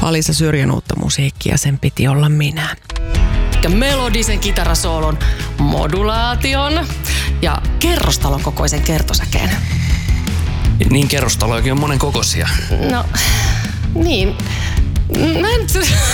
Alisa Syrjän uutta musiikkia, sen piti olla minä. Melodisen kitarasoolon, modulaation ja kerrostalon kokoisen kertosäkeen. Niin kerrostalojakin on monen kokoisia. No, niin. Mä en...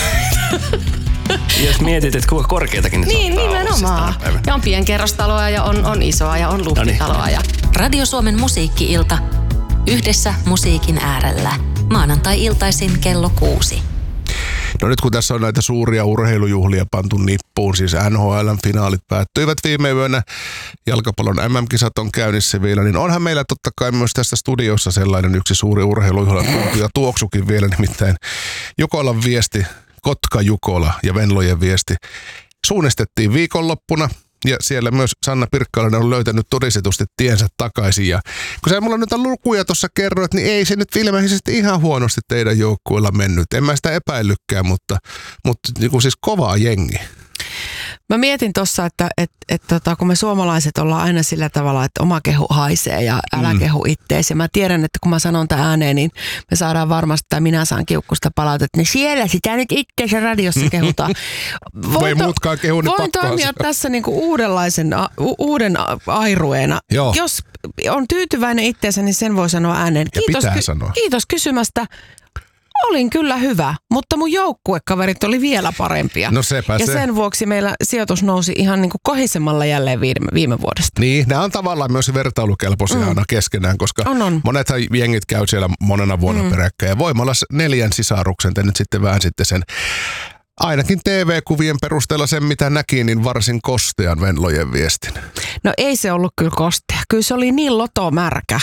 Jos mietit, että kuinka korkeitakin ne niin, nimenomaan. Ja on pienkerrostaloa ja on isoa ja on luhtitaloa. Ja... Radio Suomen musiikki-ilta. Yhdessä musiikin äärellä. Maanantai-iltaisin kello 6. No nyt kun tässä on näitä suuria urheilujuhlia pantu nippuun, siis NHL:n finaalit päättyivät viime yönä, jalkapallon MM-kisat on käynnissä vielä, niin onhan meillä totta kai myös tässä studiossa sellainen yksi suuri urheilujuhla ja tuoksukin vielä, nimittäin Jukolan viesti, Kotka-Jukola ja Venlojen viesti suunnistettiin viikonloppuna. Ja siellä myös Sanna Pirkkalainen on löytänyt todistetusti tiensä takaisin. Ja kun sä mulla noita lukuja tuossa kerroit, niin ei se nyt ilmeisesti ihan huonosti teidän joukkueella mennyt. En mä sitä epäillytkään, mutta niin kuin siis kovaa jengi. Mä mietin tuossa, että kun me suomalaiset ollaan aina sillä tavalla, että oma kehu haisee ja älä kehu itteesi. Ja mä tiedän, että kun mä sanon tämän ääneen, niin me saadaan varmasti, tai minä saan kiukkusta palautetta, niin siellä sitä nyt itteensä radiossa kehutaan. Voi muutkaan kehu, niin voin toimia tässä niinku uuden airueena. Joo. Jos on tyytyväinen itteensä, niin sen voi sanoa ääneen. Kiitos kysymästä. Olin kyllä hyvä, mutta mun joukkuekaverit oli vielä parempia. No sepä ja se. sen vuoksi meillä sijoitus nousi ihan niin kuin kohisemalla jälleen viime vuodesta. Niin, nämä on tavallaan myös vertailukelpoisia aina keskenään, koska monethan jengit käy siellä monena vuonna peräkkäin. Ja voimalla 4 sisaruksen, te nyt sitten väänsitte sen. Ainakin TV-kuvien perusteella sen, mitä näki, niin varsin kostean Venlojen viestin. No ei se ollut kyllä kostea. Kyllä se oli niin lotomärkä.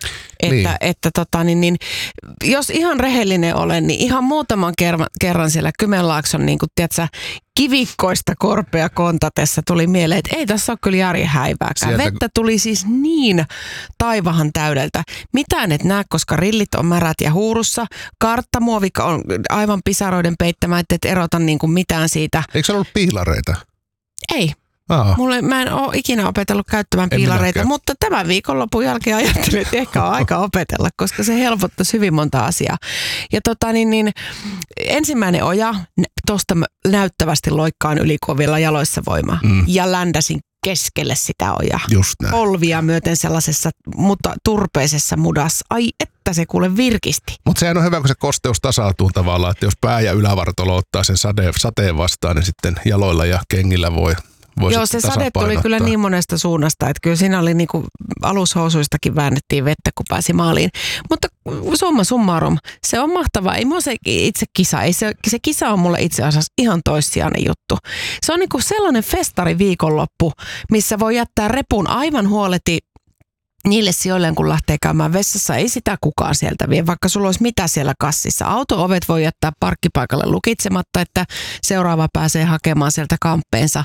Että jos ihan rehellinen olen, niin ihan muutaman kerran siellä Kymenlaakson niin kuin, tiedätkö, kivikkoista korpea kontatessa tuli mieleen, että ei tässä ole kyllä järjen häivääkään. Vettä tuli siis niin taivahan täydeltä. Mitään et näe, koska rillit on märät ja huurussa. Karttamuovika on aivan pisaroiden peittämä, et erota niin kuin mitään siitä. Eikö se ollut piilareita? Ei. Mä en ole ikinä opetellut käyttämään piilareita, mutta tämän viikonlopun jälkeen ajattelin, että ehkä on aika opetella, koska se helpottaisi hyvin monta asiaa. Ja ensimmäinen oja, tuosta näyttävästi loikkaan ylikovilla jaloissa voimaa ja ländäsin keskelle sitä ojaa. Just näin. Polvia myöten sellaisessa turpeisessa mudassa. Ai että se kuule virkisti. Mutta sehän on hyvä, kun se kosteus tasautuu tavallaan, että jos pää ja ylävartalo ottaa sen sateen vastaan, niin sitten jaloilla ja kengillä voi joo, se sade tuli kyllä niin monesta suunnasta, että kyllä siinä oli niinku alushousuistakin väännettiin vettä, kun pääsi maaliin. Mutta summa summarum, se on mahtavaa. Ei mua se itse kisa, se kisa on mulle itse asiassa ihan toissijainen juttu. Se on niinku sellainen festari viikonloppu, missä voi jättää repun aivan huoleti niille sijoille, kun lähtee käymään vessassa, ei sitä kukaan sieltä vie, vaikka sulla olisi mitä siellä kassissa. Auto-ovet voi jättää parkkipaikalle lukitsematta, että seuraava pääsee hakemaan sieltä kamppeensa.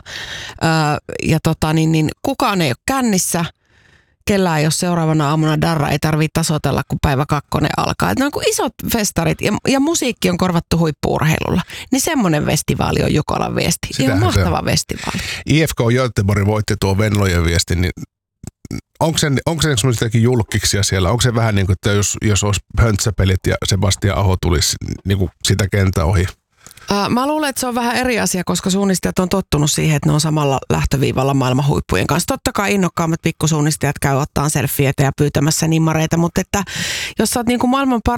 Kukaan ei ole kännissä, kellään ei ole seuraavana aamuna darra, ei tarvitse tasoitella, kun päivä 2 alkaa. Että ne on isot festarit ja musiikki on korvattu huippu-urheilulla. Niin semmoinen festivaali on Jukolan viesti. Ihan mahtava festivaali. IFK Göteborg voitti tuo Venlojen viestin, niin onko se semmoisiakin julkkiksia siellä? Onko se vähän niin kuin, että jos olisi höntsäpelit ja Sebastian Aho tulisi niin kuin sitä kenttä ohi? Mä luulen, että se on vähän eri asia, koska suunnistajat on tottunut siihen, että ne on samalla lähtöviivalla maailman huippujen kanssa. Totta kai innokkaammat pikkusuunnistajat käy ottaa selfieitä ja pyytämässä nimmareita, mutta että jos sä oot niin kuin maailman